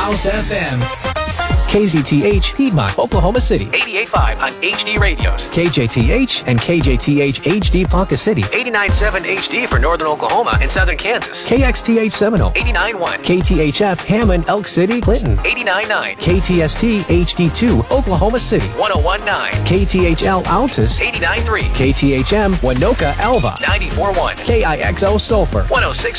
House FM. KZTH Piedmont, Oklahoma City. 88.5 on HD radios. KJTH and KJTH HD Ponca City. 89.7 HD for Northern Oklahoma and Southern Kansas. KXTH Seminole. 89.1. KTHF Hammond, Elk City, Clinton. 89.9. KTST HD2 Oklahoma City. 101.9. KTHL Altus. 89.3. KTHM Winoka Alva. 94.1. KIXO Sulphur. 106.